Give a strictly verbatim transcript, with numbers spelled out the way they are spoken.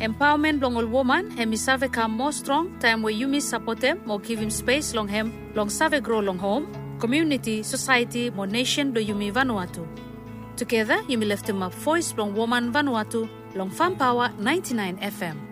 Empowerment long all woman, hemi save come more strong, time where you miss support them, more give him space long hem, long save grow long home, community, society, more nation do you mi Vanuatu. Together, you may lift him up voice long woman Vanuatu, long Farm Power ninety-nine F M.